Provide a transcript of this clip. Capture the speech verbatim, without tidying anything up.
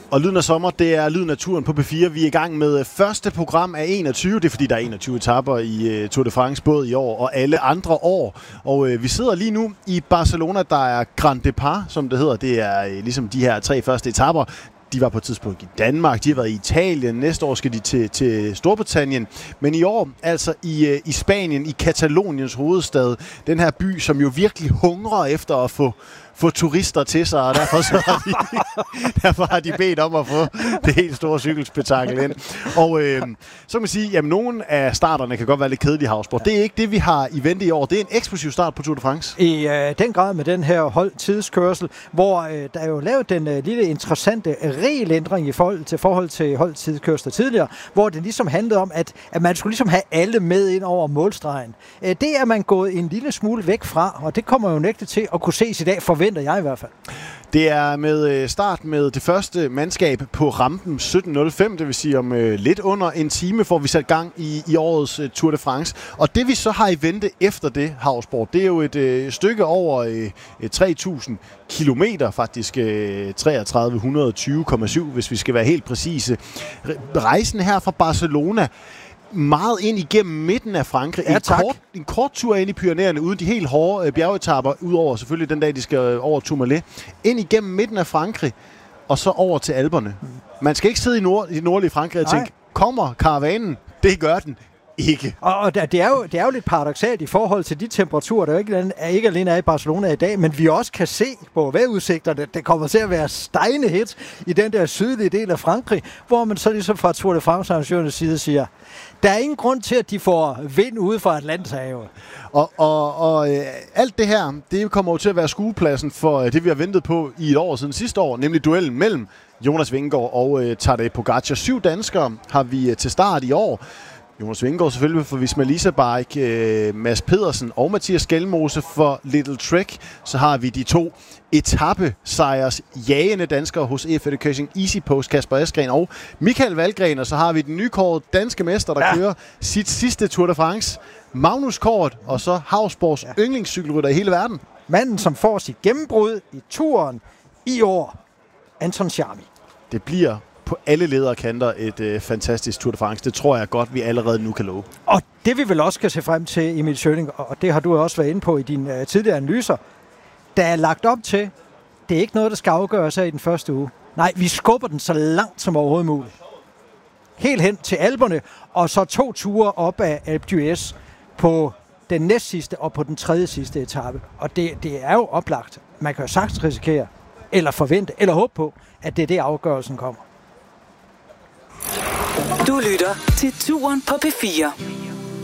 Og Lyden af sommer, det er Lyden af turen på P fire. Vi er i gang med første program af enogtyve. Det er fordi, der er enogtyve etaper i uh, Tour de France, både i år og alle andre år. Og uh, vi sidder lige nu i Barcelona, der er Grand Départ, som det hedder. Det er uh, ligesom de her tre første etaper. De var på et tidspunkt i Danmark, de har været i Italien, næste år skal de til, til Storbritannien. Men i år, altså i, i Spanien, i Kataloniens hovedstad, den her by, som jo virkelig hungrer efter at få, få turister til sig, og derfor, så har de, derfor har de bedt om at få det helt store cykelspektakel ind. Og øh, så kan man sige, at nogle af starterne kan godt være lidt kedelige, Hausborg. Det er ikke det, vi har i vente i år. Det er en eksplosiv start på Tour de France. I øh, den grad med den her holdtidskørsel, hvor øh, der er jo lavet den øh, lille interessante regelændring i forhold til, forhold til holdtidskørsler tidligere, hvor det ligesom handlede om, at, at man skulle ligesom have alle med ind over målstregen. Øh, det er man gået en lille smule væk fra, og det kommer jo nægte til at kunne ses i dag, forventer jeg i hvert fald. Det er med start med det første mandskab på rampen sytten nul fem, det vil sige om øh, lidt under en time, får vi sat gang i, i årets øh, Tour de France. Og det vi så har i vente efter det, Hausborg, det er jo et øh, stykke over øh, tre tusind kilometer, faktisk øh, treogtredive hundrede og tyve komma syv, hvis vi skal være helt præcise. Rejsen her fra Barcelona, meget ind igennem midten af Frankrig. Ja, en, kort, en kort tur ind i Pyrenæerne, uden de helt hårde øh, bjergetapper, udover selvfølgelig den dag, de skal øh, over Tourmalet. Ind igennem midten af Frankrig, og så over til Alperne. Man skal ikke sidde i, nord, i det nordlige Frankrig og tænke, kommer karavanen? Det gør den ikke. Og, og det, er jo, det er jo lidt paradoksalt i forhold til de temperaturer, der jo ikke, er, ikke alene er i Barcelona i dag, men vi også kan se på vejrudsigterne, det kommer til at være stegende hit i den der sydlige del af Frankrig, hvor man så ligesom fra Tour de France-arrangørernes side siger, der er ingen grund til, at de får vind ude fra Atlanterhavet. Og, og, og øh, alt det her, det kommer jo til at være skuepladsen for øh, det, vi har ventet på i et år siden sidste år, nemlig duellen mellem Jonas Vingegaard og øh, Tadej Pogačar. Syv danskere har vi øh, til start i år. Jonas Vingegaard selvfølgelig for Visma Lease Bike, øh, Mads Pedersen og Mathias Skelmose for Little Trek. Så har vi de to etape-sejrs jagende danskere hos E F Education Easy Post, Kasper Askren og Michael Valgren. Og så har vi den nykårede danske mester, der ja. kører sit sidste Tour de France, Magnus Kort, og så Hausborgs ja. yndlingscykelrytter i hele verden. Manden, som får sit gennembrud i turen i år, Anton Charmi. Det bliver på alle lederkanter et øh, fantastisk Tour de France. Det tror jeg godt, vi allerede nu kan love. Og det vi vel også skal se frem til, Emil Schøning, og det har du også været inde på i dine øh, tidligere analyser, der er lagt op til, det er ikke noget, der skal afgøres af i den første uge. Nej, vi skubber den så langt som overhovedet muligt. Helt hen til Alperne, og så to ture op af Alpe d'Huez på den næstsidste og på den tredje sidste etape. Og det, det er jo oplagt. Man kan jo sagtens risikere, eller forvente, eller håbe på, at det er det, afgørelsen kommer. Du lytter til Turen på P fire.